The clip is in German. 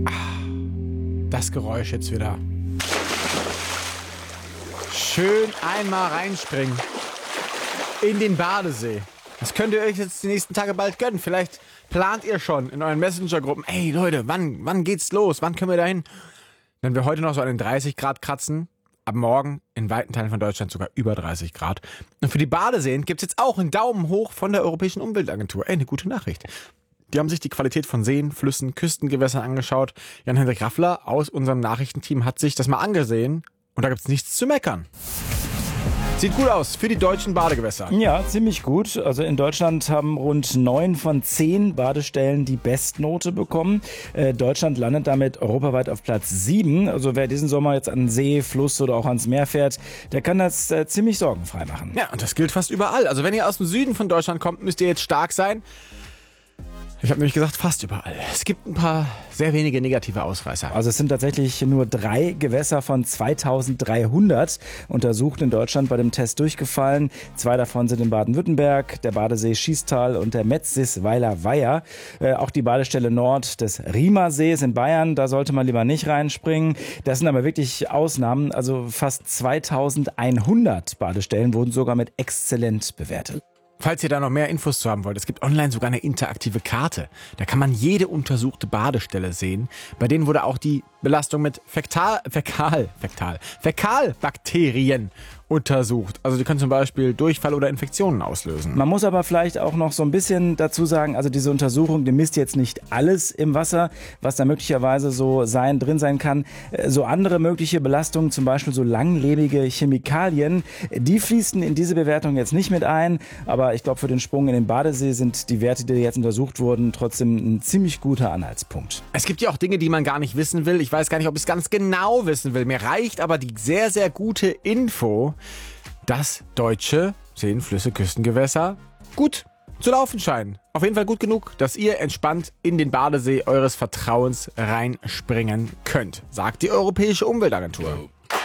Das Geräusch jetzt wieder. Schön einmal reinspringen. In den Badesee. Das könnt ihr euch jetzt die nächsten Tage bald gönnen. Vielleicht plant ihr schon in euren Messenger-Gruppen. Ey Leute, wann geht's los? Wann können wir dahin? Wenn wir heute noch so an den 30 Grad kratzen, ab morgen in weiten Teilen von Deutschland sogar über 30 Grad. Und für die Badeseen gibt's jetzt auch einen Daumen hoch von der Europäischen Umweltagentur. Ey, eine gute Nachricht. Die haben sich die Qualität von Seen, Flüssen, Küstengewässern angeschaut. Jan-Hendrik Raffler aus unserem Nachrichtenteam hat sich das mal angesehen. Und da gibt's nichts zu meckern. Sieht gut aus für die deutschen Badegewässer. Ja, ziemlich gut. Also in Deutschland haben rund 9 von 10 Badestellen die Bestnote bekommen. Deutschland landet damit europaweit auf Platz 7. Also wer diesen Sommer jetzt an See, Fluss oder auch ans Meer fährt, der kann das ziemlich sorgenfrei machen. Ja, und das gilt fast überall. Also wenn ihr aus dem Süden von Deutschland kommt, müsst ihr jetzt stark sein. Ich habe nämlich gesagt, fast überall. Es gibt ein paar sehr wenige negative Ausreißer. Also es sind tatsächlich nur 3 Gewässer von 2300 untersucht in Deutschland bei dem Test durchgefallen. 2 davon sind in Baden-Württemberg, der Badesee Schiestal und der Metzisweiler Weiher. Auch die Badestelle Nord des Riemersees in Bayern, da sollte man lieber nicht reinspringen. Das sind aber wirklich Ausnahmen. Also fast 2100 Badestellen wurden sogar mit exzellent bewertet. Falls ihr da noch mehr Infos zu haben wollt, es gibt online sogar eine interaktive Karte. Da kann man jede untersuchte Badestelle sehen. Bei denen wurde auch die Belastung mit Fäkalbakterien untersucht. Also die können zum Beispiel Durchfall oder Infektionen auslösen. Man muss aber vielleicht auch noch so ein bisschen dazu sagen, also diese Untersuchung, die misst jetzt nicht alles im Wasser, was da möglicherweise so drin sein kann. So andere mögliche Belastungen, zum Beispiel so langlebige Chemikalien, die fließen in diese Bewertung jetzt nicht mit ein. Aber ich glaube, für den Sprung in den Badesee sind die Werte, die jetzt untersucht wurden, trotzdem ein ziemlich guter Anhaltspunkt. Es gibt ja auch Dinge, die man gar nicht wissen will. Ich weiß gar nicht, ob ich es ganz genau wissen will. Mir reicht aber die sehr, sehr gute Info, dass deutsche Seen, Flüsse, Küstengewässer gut zu laufen scheinen. Auf jeden Fall gut genug, dass ihr entspannt in den Badesee eures Vertrauens reinspringen könnt, sagt die Europäische Umweltagentur.